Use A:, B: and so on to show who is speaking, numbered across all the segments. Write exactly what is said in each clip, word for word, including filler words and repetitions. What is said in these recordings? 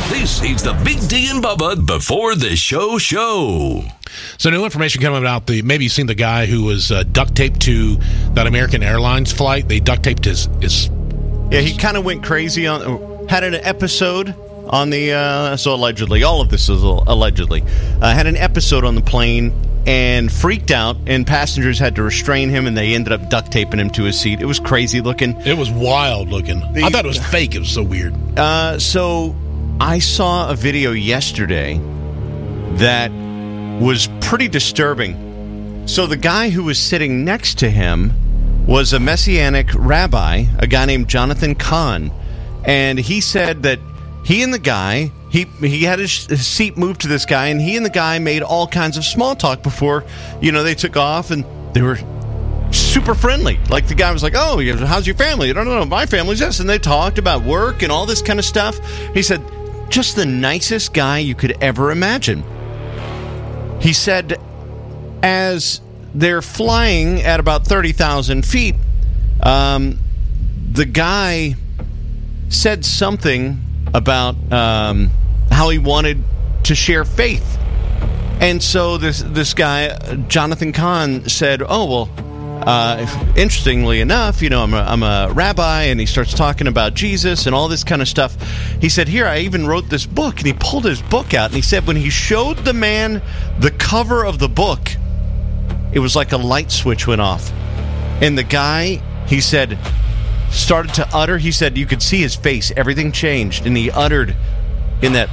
A: This is the Big D and Bubba Before the Show show.
B: So new information coming out. The maybe you've seen the guy who was uh, duct taped to that American Airlines flight. They duct taped his... his
C: yeah, he kind of went crazy on... Had an episode on the... Uh, so allegedly, all of this is allegedly. Uh, had an episode on the plane and freaked out, and passengers had to restrain him, and they ended up duct taping him to his seat. It was crazy looking.
B: It was wild looking. The, I thought it was fake. It was so weird.
C: Uh, so I saw a video yesterday that was pretty disturbing. So the guy who was sitting next to him was a Messianic rabbi, a guy named Jonathan Kahn, and he said that he and the guy, he he had his, his seat moved to this guy, and he and the guy made all kinds of small talk before, you know, they took off, and they were super friendly. Like, the guy was like, oh, how's your family? I don't know, my family's this. And they talked about work and all this kind of stuff. He said, just the nicest guy you could ever imagine. He said, as they're flying at about thirty thousand feet, um, the guy said something about um, how he wanted to share faith. And so this this guy, Jonathan Kahn, said, oh, well, uh, interestingly enough, you know, I'm a, I'm a rabbi, and he starts talking about Jesus and all this kind of stuff. He said, here, I even wrote this book, and he pulled his book out, and he said when he showed the man the cover of the book, it was like a light switch went off. And the guy, he said, started to utter, he said you could see his face, everything changed, and he uttered in that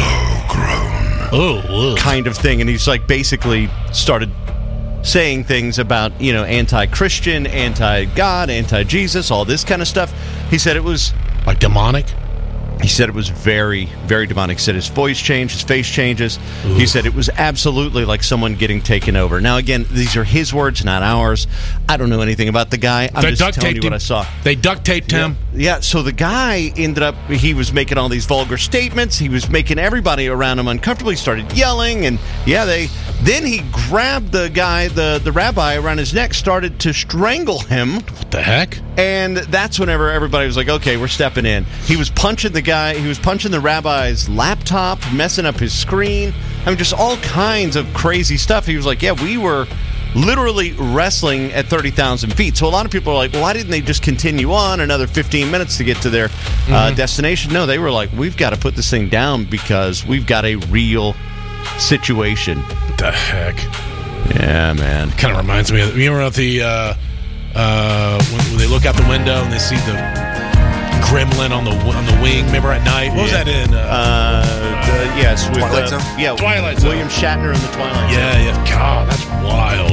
C: low groan kind of thing, and he's like basically started saying things about, you know, anti-Christian, anti-God, anti-Jesus, all this kind of stuff. He said it was
B: like demonic.
C: He said it was very, very demonic. He said his voice changed, his face changes. Oof. He said it was absolutely like someone getting taken over. Now, again, these are his words, not ours. I don't know anything about the guy. I'm
B: they
C: just telling you what
B: him.
C: I saw.
B: They duct taped him.
C: Yeah. yeah, so the guy ended up, he was making all these vulgar statements. He was making everybody around him uncomfortable. He started yelling, and yeah, they... Then he grabbed the guy, the, the rabbi, around his neck, started to strangle him.
B: What the heck?
C: And that's whenever everybody was like, okay, we're stepping in. He was punching the guy, he was punching the rabbi's laptop, messing up his screen. I mean, just all kinds of crazy stuff. He was like, yeah, we were literally wrestling at thirty thousand feet. So a lot of people are like, well, why didn't they just continue on another fifteen minutes to get to their mm-hmm. uh, destination? No, they were like, we've got to put this thing down because we've got a real situation.
B: What the heck?
C: Yeah, man.
B: Kind of reminds me of, you remember the uh, uh, when, when they look out the window and they see the gremlin on the on the wing. Remember at night? What yeah. was that in? Uh,
C: uh, the, yes, with
D: Twilight
C: uh,
D: Zone.
C: Yeah,
B: Twilight Zone.
C: William Shatner in the Twilight Zone.
B: Yeah, yeah. God, that's wild.